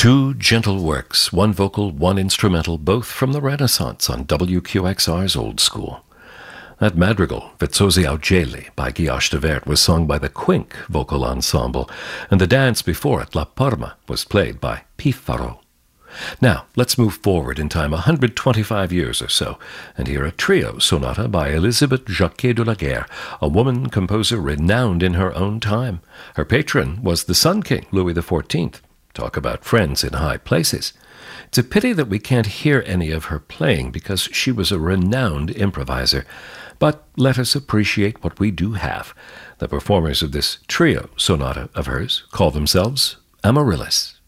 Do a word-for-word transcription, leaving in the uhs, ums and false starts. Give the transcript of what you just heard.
Two gentle works, one vocal, one instrumental, both from the Renaissance on W Q X R's Old School. That madrigal, Vezzosi Augelli, by Guillaume de Vert, was sung by the Quink Vocal Ensemble, and the dance before it, La Porma, was played by Pifaro. Now, let's move forward in time one hundred twenty-five years or so, and hear a trio sonata by Elisabeth Jacquet de la Guerre, a woman composer renowned in her own time. Her patron was the Sun King, Louis the fourteenth. Talk about friends in high places. It's a pity that we can't hear any of her playing because she was a renowned improviser. But let us appreciate what we do have. The performers of this trio sonata of hers call themselves Amaryllis.